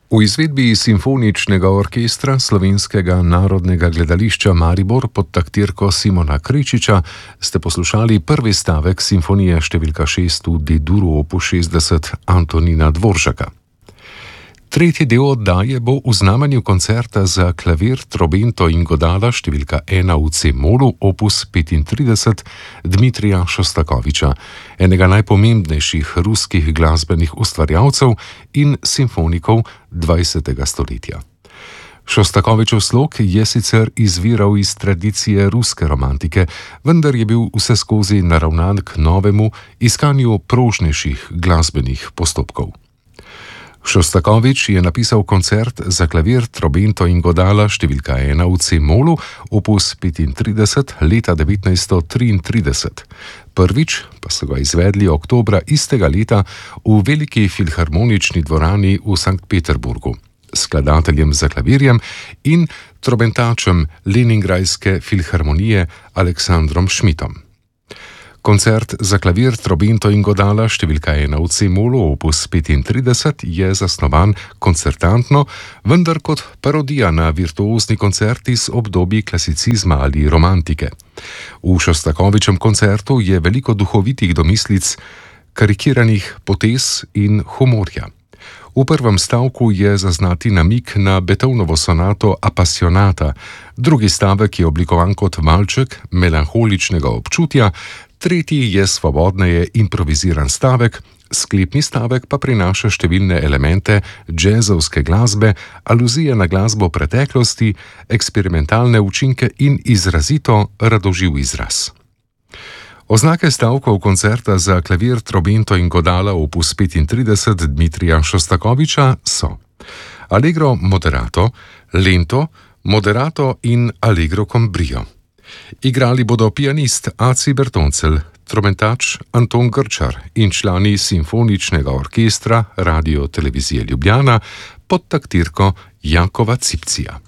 V izvedbi Simfoničnega orkestra Slovenskega narodnega gledališča Maribor pod taktirko Simona Krečiča ste poslušali prvi stavek simfonije številka 6 v D-duru opus 60 Antonina Dvoržaka. Tretji del oddaje bo v znamenju koncerta za klavir, trobento in godala številka 1 v C-molu opus 35 Dmitrija Šostakoviča, enega najpomembnejših ruskih glasbenih ustvarjalcev in simfonikov 20. stoletja. Šostakovičev slog je sicer izviral iz tradicije ruske romantike, vendar je bil vseskozi naravnan k novemu iskanju prožnejših glasbenih postopkov. Šostakovič je napisal koncert za klavir, trobento in godala številka 1 v C-molu opus 35 leta 1933. Prvič pa so ga izvedli oktobra istega leta v veliki filharmonični dvorani v Sankt Peterburgu, skladateljem za klavirjem in trobentačem Leningradske filharmonije Aleksandrom Šmitom. Koncert za klavir, trobento in godala številka 1 v C-molu opus 35 je zasnovan koncertantno, vendar kot parodija na virtuozni koncert iz obdobij klasicizma ali romantike. V Šostakovičem koncertu je veliko duhovitih domislic, karikiranih potez in humorja. V prvem stavku je zaznati namig na Beethovnovo sonato Apassionata, drugi stavek je oblikovan kot valček melanholičnega občutja, tretji je svobodneje improviziran stavek, sklepni stavek pa prinaša številne elemente džezovske glasbe, aluzije na glasbo preteklosti, eksperimentalne učinke in izrazito radoživ izraz. Oznake stavkov koncerta za klavir, trobento in godala opus 35 Dmitrija Šostakoviča so allegro moderato, lento, moderato in allegro con brio. Igrali bodo pianist Aci Bertoncelj, trobentač Anton Grčar in člani Simfoničnega orkestra Radio Televizije Ljubljana pod taktirko Jakova Cipcija.